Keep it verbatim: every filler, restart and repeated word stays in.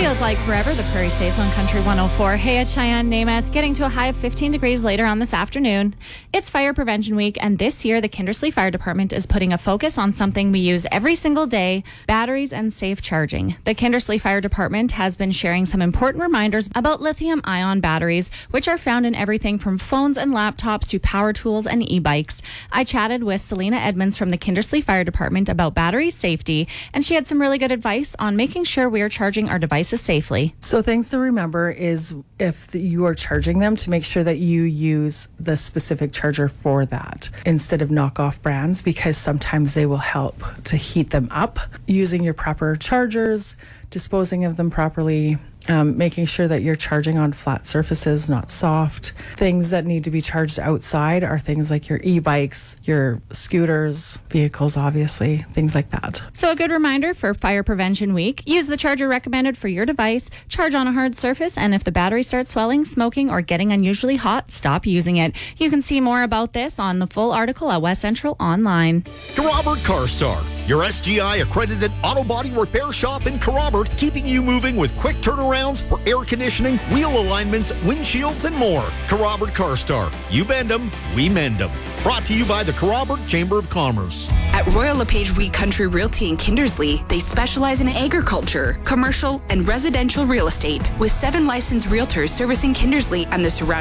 Feels like forever, the Prairie States on Country one oh four. Hey, it's Cheyenne Namath, getting to a high of fifteen degrees later on this afternoon. It's Fire Prevention Week, and this year the Kindersley Fire Department is putting a focus on something we use every single day, batteries and safe charging. The Kindersley Fire Department has been sharing some important reminders about lithium-ion batteries, which are found in everything from phones and laptops to power tools and e-bikes. I chatted with Selena Edmonds from the Kindersley Fire Department about battery safety, and she had some really good advice on making sure we are charging our devices safely. So things to remember is if you are charging them, to make sure that you use the specific charger for that instead of knockoff brands, because sometimes they will help to heat them up. Using your proper chargers, disposing of them properly, um, making sure that you're charging on flat surfaces, not soft. Things that need to be charged outside are things like your e-bikes, your scooters, vehicles, obviously, things like that. So a good reminder for Fire Prevention Week: use the charger recommended for your device, charge on a hard surface, and if the battery starts swelling, smoking, or getting unusually hot, stop using it. You can see more about this on the full article at West Central Online. Carrobert CarStar, your S G I accredited auto body repair shop in Carrobert, keeping you moving with quick turnarounds for air conditioning, wheel alignments, windshields, and more. Carrobert CarStar, you bend them, we mend them. Brought to you by the Carrobert Chamber of Commerce. At Royal LePage Wheat Country Realty in Kindersley, they specialize in agriculture, commercial, and residential real estate, with seven licensed realtors servicing Kindersley and the surrounding